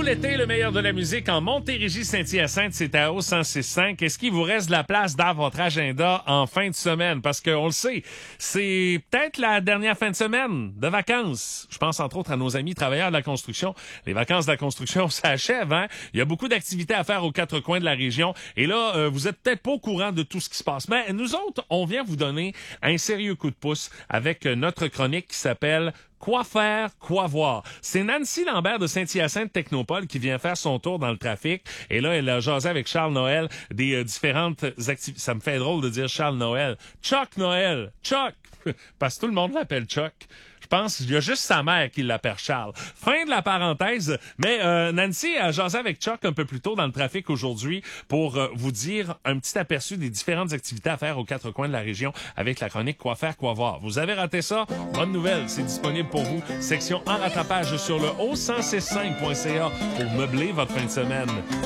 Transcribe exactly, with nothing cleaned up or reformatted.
l'été, le meilleur de la musique en Montérégie-Saint-Hyacinthe, c'est à O cent six cinq. Est-ce qu'il vous reste de la place dans votre agenda en fin de semaine? Parce qu'on le sait, c'est peut-être la dernière fin de semaine de vacances. Je pense entre autres à nos amis travailleurs de la construction. Les vacances de la construction s'achèvent, hein? Il y a beaucoup d'activités à faire aux quatre coins de la région. Et là, euh, vous êtes peut-être pas au courant de tout ce qui se passe. Mais nous autres, on vient vous donner un sérieux coup de pouce avec notre chronique qui s'appelle Quoi faire, quoi voir. C'est Nancy Lambert de Saint-Hyacinthe Technopole qui vient faire son tour dans le trafic. Et là, elle a jasé avec Charles Noël des euh, différentes activités. Ça me fait drôle de dire Charles Noël. Chuck Noël. Chuck. Parce que tout le monde l'appelle Chuck. Je pense qu'il y a juste sa mère qui l'appelle Charles. Fin de la parenthèse. Mais euh, Nancy a jasé avec Chuck un peu plus tôt dans le trafic aujourd'hui pour euh, vous dire un petit aperçu des différentes activités à faire aux quatre coins de la région avec la chronique Quoi faire, quoi voir. Vous avez raté ça? Bonne nouvelle, c'est disponible pour vous. Section en rattrapage sur le o cent six cinq point c a pour meubler votre fin de semaine.